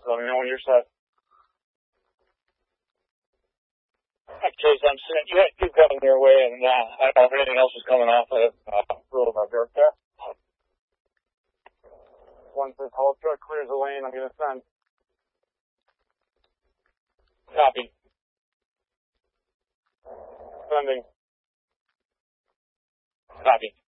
Let me know when you're set. Chase, I'm sitting. You guys keep coming your way, and I don't know if anything else is coming off of road of dirt there. Once this whole truck clears the lane, I'm going to send. Copy. Sending. Copy.